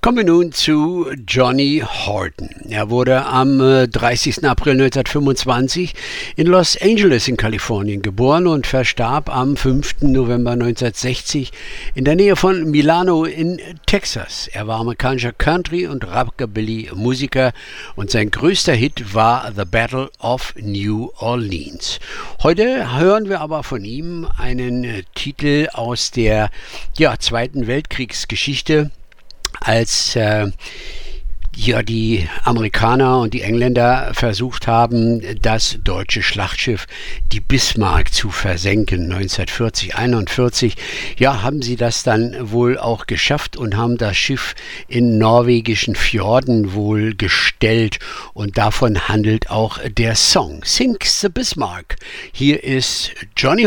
Kommen wir nun zu Johnny Horton. Er wurde am 30. April 1925 in Los Angeles in Kalifornien geboren und verstarb am 5. November 1960 in der Nähe von Milano in Texas. Er war amerikanischer Country- und Rockabilly-Musiker und sein größter Hit war The Battle of New Orleans. Heute hören wir aber von ihm einen Titel aus der Zweiten Weltkriegsgeschichte, als die Amerikaner und die Engländer versucht haben, das deutsche Schlachtschiff, die Bismarck, zu versenken. 1940-41, haben sie das dann wohl auch geschafft und haben das Schiff in norwegischen Fjorden wohl gestellt. Und davon handelt auch der Song Sink the Bismarck. Hier ist Johnny